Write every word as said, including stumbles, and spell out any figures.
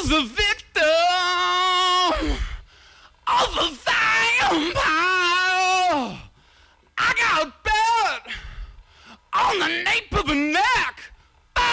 was a victim of a vampire. I got bit on the nape of a neck.